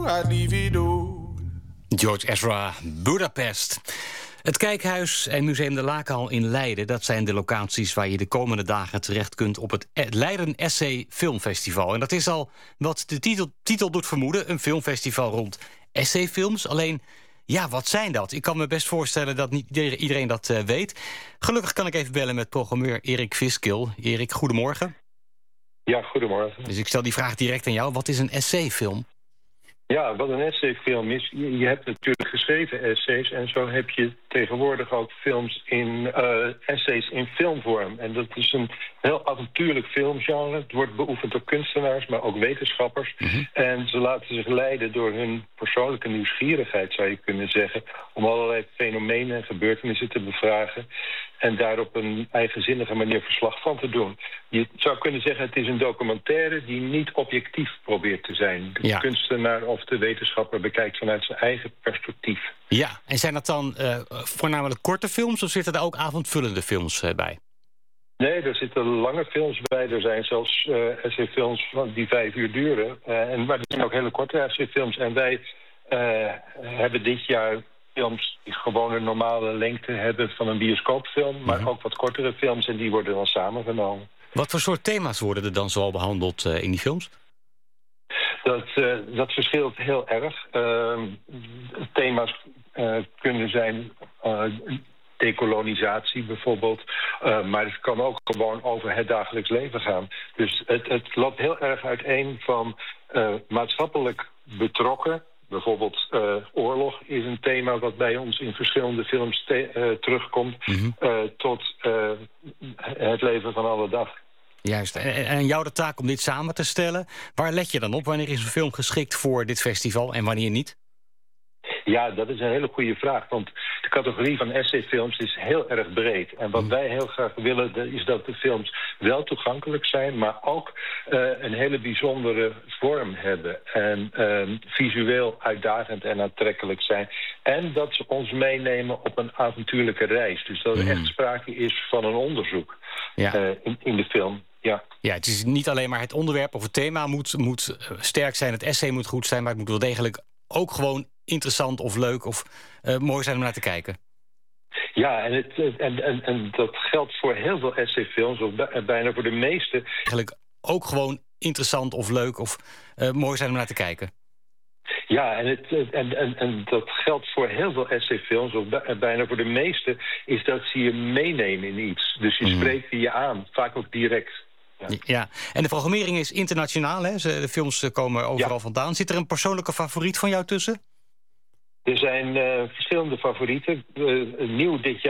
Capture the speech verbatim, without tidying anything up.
George Ezra, Budapest. Het Kijkhuis en Museum de Lakenhal in Leiden... dat zijn de locaties waar je de komende dagen terecht kunt... op het Leiden Essay Filmfestival. En dat is al wat de titel, titel doet vermoeden... een filmfestival rond essayfilms. Alleen, ja, wat zijn dat? Ik kan me best voorstellen dat niet iedereen dat uh, weet. Gelukkig kan ik even bellen met programmeur Erik Viskil. Erik, goedemorgen. Ja, goedemorgen. Dus ik stel die vraag direct aan jou. Wat is een essayfilm? Ja, wat een essayfilm is, je, je hebt natuurlijk geschreven essays... en zo heb je tegenwoordig ook films in uh, essays in filmvorm. En dat is een heel avontuurlijk filmgenre. Het wordt beoefend door kunstenaars, maar ook wetenschappers. Mm-hmm. En ze laten zich leiden door hun persoonlijke nieuwsgierigheid, zou je kunnen zeggen... om allerlei fenomenen en gebeurtenissen te bevragen... en daar op een eigenzinnige manier verslag van te doen. Je zou kunnen zeggen, het is een documentaire die niet objectief probeert te zijn. De ja. kunstenaar of de wetenschapper bekijkt vanuit zijn eigen perspectief. Ja, en zijn dat dan uh, voornamelijk korte films of zitten er ook avondvullende films uh, bij? Nee, er zitten lange films bij. Er zijn zelfs uh, essayfilms die vijf uur duren. Uh, en, maar er zijn ook hele korte essayfilms. En wij uh, hebben dit jaar films die gewoon een normale lengte hebben van een bioscoopfilm... maar mm-hmm. ook wat kortere films en die worden dan samengenomen. Wat voor soort thema's worden er dan zoal behandeld uh, in die films? Dat, uh, dat verschilt heel erg. Uh, thema's uh, kunnen zijn uh, dekolonisatie bijvoorbeeld. Uh, maar het kan ook gewoon over het dagelijks leven gaan. Dus het, het loopt heel erg uiteen van uh, maatschappelijk betrokken. Bijvoorbeeld uh, oorlog is een thema wat bij ons in verschillende films te- uh, terugkomt... Mm-hmm. Uh, tot uh, het leven van alle dag. Juist. En, en jou de taak om dit samen te stellen. Waar let je dan op? Wanneer is een film geschikt voor dit festival en wanneer niet? Ja, dat is een hele goede vraag. Want de categorie van essayfilms is heel erg breed. En wat wij heel graag willen, is dat de films wel toegankelijk zijn... maar ook uh, een hele bijzondere vorm hebben. En uh, visueel uitdagend en aantrekkelijk zijn. En dat ze ons meenemen op een avontuurlijke reis. Dus dat er echt sprake is van een onderzoek ja. uh, in, in de film. Ja. ja, het is niet alleen maar het onderwerp of het thema moet, moet sterk zijn. Het essay moet goed zijn, maar het moet wel degelijk ook gewoon interessant of leuk of uh, mooi zijn om naar te kijken. Ja, en, het, en, en, en dat geldt voor heel veel essayfilms, of bijna voor de meeste. Eigenlijk ook gewoon interessant of leuk of uh, mooi zijn om naar te kijken. Ja, en, het, en, en, en dat geldt voor heel veel essayfilms, of bijna voor de meeste, is dat ze je meenemen in iets. Dus je mm. spreekt je aan, vaak ook direct. Ja. ja, en de programmering is internationaal, hè? De films komen overal ja. vandaan. Zit er een persoonlijke favoriet van jou tussen? Er zijn uh, verschillende favorieten. Uh, nieuw dit jaar.